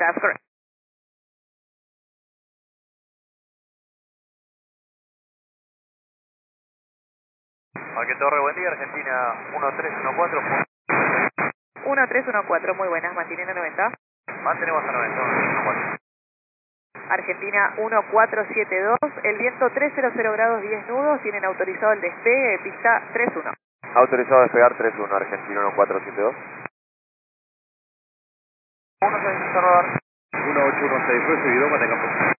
That's correct. Parque Torre, buen día, Argentina 1314. 1314, muy buenas, manteniendo 90. Mantenemos a 90, 1314. Argentina 1472, el viento 300 grados 10 nudos, tienen autorizado el despegue, pista 31. Autorizado a despegar 31, Argentina 1472. 16, rodar. 1816, recibido, mantenga posición.